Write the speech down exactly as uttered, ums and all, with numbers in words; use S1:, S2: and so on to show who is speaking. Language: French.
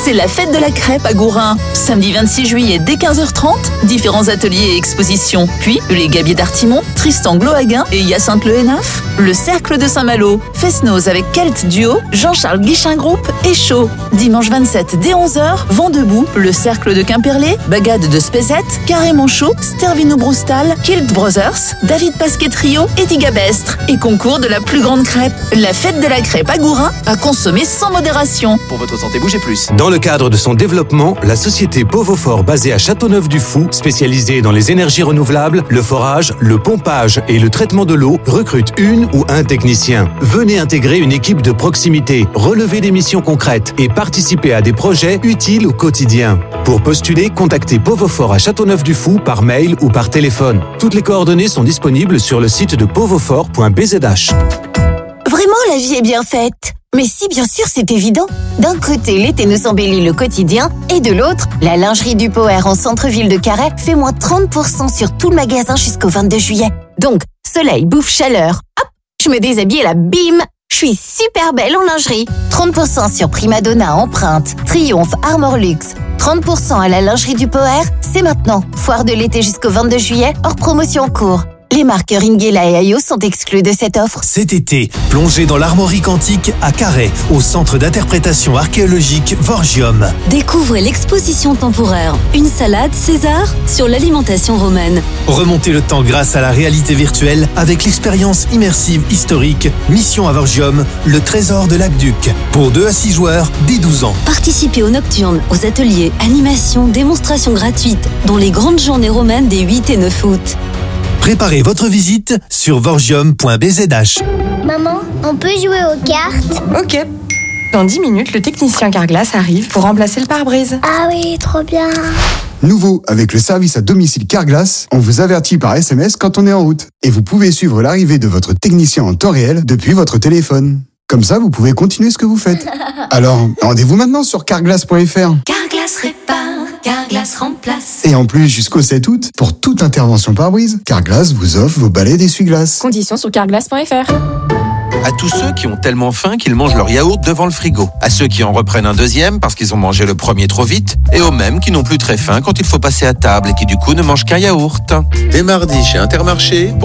S1: c'est la fête de la crêpe à Gourin. Samedi vingt-six juillet dès quinze heures trente, différents ateliers et expositions. Puis, les Gabiers d'Artimon, Tristan Glohaguin et Hyacinthe Le Hénaf. Le Cercle de Saint-Malo, Fesnoz avec Kelt Duo, Jean-Charles Guichin Group et Chaud. Dimanche vingt-sept dès onze heures, Vent debout, le Cercle de Quimperlé, Bagade de Spézette, Carré Manchot, Stervino Broustal, Kilt Brothers, David Pasquet Trio et Digabestre. Et concours de la plus grande crêpe. La fête de la crêpe à Gourin, à consommer sans modération.
S2: Pour votre santé, bougez plus.
S3: Dans le cadre de son développement, la société Povofort, basée à Châteauneuf-du-Fou, spécialisée dans les énergies renouvelables, le forage, le pompage et le traitement de l'eau, recrute une ou un technicien. Venez intégrer une équipe de proximité, relever des missions concrètes et participer à des projets utiles au quotidien. Pour postuler, contactez Povofort à Châteauneuf-du-Fou par mail ou par téléphone. Toutes les coordonnées sont disponibles sur le site de povofort point b z h.
S4: Vraiment, la vie est bien faite. Mais si, bien sûr, c'est évident. D'un côté, l'été nous embellit le quotidien, et de l'autre, la lingerie du Poher en centre-ville de Carhaix fait moins trente pour cent sur tout le magasin jusqu'au vingt-deux juillet. Donc, soleil, bouffe, chaleur. Hop, je me déshabille et là, bim, je suis super belle en lingerie. trente pour cent sur Primadonna, Empreinte, Triomphe, Armor Luxe. trente pour cent à la lingerie du Poher, c'est maintenant. Foire de l'été jusqu'au vingt-deux juillet, hors promotion en cours. Les marques Ringela et Ayo sont exclues de cette offre.
S5: Cet été, plongez dans l'armoirie antique à Carhaix, au centre d'interprétation archéologique Vorgium.
S6: Découvrez l'exposition temporaire Une salade César sur l'alimentation romaine.
S5: Remontez le temps grâce à la réalité virtuelle avec l'expérience immersive historique Mission à Vorgium, le trésor de l'aqueduc. Pour deux à six joueurs, dès douze ans.
S6: Participez aux nocturnes, aux ateliers, animations, démonstrations gratuites, dont les grandes journées romaines des huit et neuf août.
S5: Préparez votre visite sur vorgium point b z h.
S7: Maman, on peut jouer aux cartes?
S8: Ok. Dans dix minutes, le technicien Carglass arrive pour remplacer le pare-brise.
S7: Ah oui, trop bien.
S9: Nouveau, avec le service à domicile Carglass, on vous avertit par S M S quand on est en route. Et vous pouvez suivre l'arrivée de votre technicien en temps réel depuis votre téléphone. Comme ça, vous pouvez continuer ce que vous faites. Alors, rendez-vous maintenant sur carglass point f r.
S10: Carglass répare, Carglass remplace.
S9: Et en plus, jusqu'au sept août, pour toute intervention pare-brise, Carglass vous offre vos balais d'essuie-glace.
S8: Conditions sur carglass point f r.
S2: À tous ceux qui ont tellement faim qu'ils mangent leur yaourt devant le frigo. À ceux qui en reprennent un deuxième parce qu'ils ont mangé le premier trop vite. Et aux mêmes qui n'ont plus très faim quand il faut passer à table et qui du coup ne mangent qu'un yaourt. Dès mardi chez Intermarché.